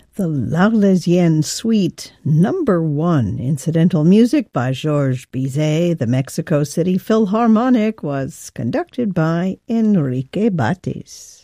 The L'Arlésienne Suite, number 1, incidental music by Georges Bizet. The Mexico City Philharmonic was conducted by Enrique Batis.